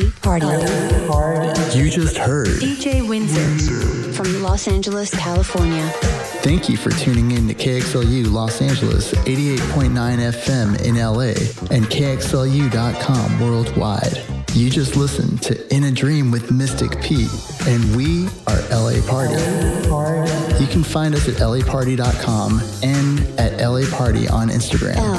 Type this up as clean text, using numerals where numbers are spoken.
Party. You just heard DJ Windsor from Los Angeles, California. Thank you for tuning in to KXLU Los Angeles 88.9 FM in LA and KXLU.com worldwide. You just listened to In a Dream with Mystic Pete, and we are LA Party. You can find us at laparty.com and at LA Party on Instagram.